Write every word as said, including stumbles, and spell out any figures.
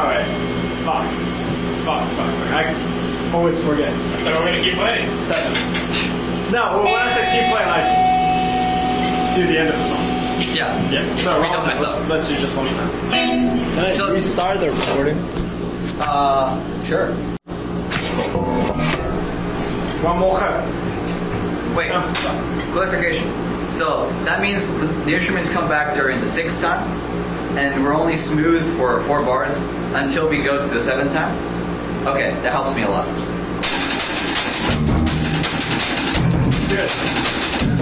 Alright. Fuck. Fuck, fuck, fuck. I always forget. I thought we were going to keep playing. Seven. No, well, when I said keep playing, like, to the end of the song. Yeah. Yeah. So, Read wrong up time. myself. Let's, let's do just one more time. Can I So- restart the recording? Uh, sure. One more cut. Wait, Oh, fuck. clarification. So that means the instruments come back during the sixth time, and we're only smooth for four bars until we go to the seventh time? Okay, that helps me a lot. Good.